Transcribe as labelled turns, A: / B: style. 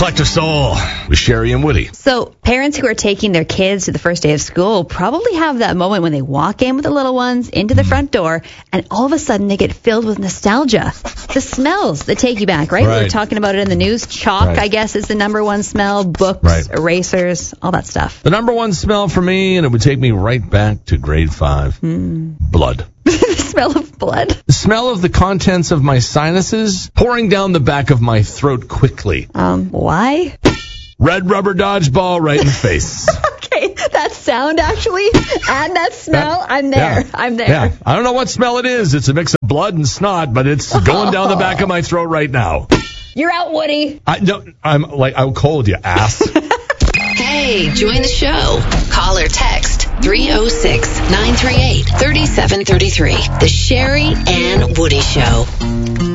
A: Collective Soul with Sherry and Woody.
B: So parents who are taking their kids to the first day of school probably have that moment when they walk in with the little ones into the front door, and all of a sudden they get filled with nostalgia. The smells that take you back, right? We were talking about it in the news. Chalk, I guess, is the number one smell. Books, erasers, all that stuff.
A: The number one smell for me, and it would take me right back to grade 5, blood.
B: The smell of blood?
A: The smell of the contents of my sinuses pouring down the back of my throat quickly.
B: Why?
A: Red rubber dodgeball right in the face.
B: Okay, that sound actually, and that smell, I'm there.
A: Yeah.
B: I'm there.
A: Yeah. I don't know what smell it is. It's a mix of blood and snot, but it's going down the back of my throat right now.
B: You're out, Woody.
C: I'll call you ass.
D: Hey, join the show. Call or text 306-938-3733. The Sherry and Woody Show.